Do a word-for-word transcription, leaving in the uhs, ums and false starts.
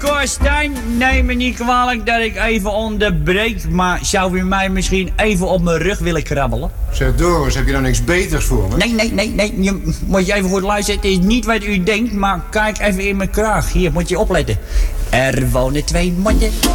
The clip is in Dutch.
Korstijn, neem me niet kwalijk dat ik even onderbreek, maar zou u mij misschien even op mijn rug willen krabbelen? Zeg Doris, heb je nou niks beters voor me? Nee, nee, nee, nee, je, moet je even goed luisteren. Het is niet wat u denkt, maar kijk even in mijn kraag. Hier, moet je opletten. Er wonen twee motten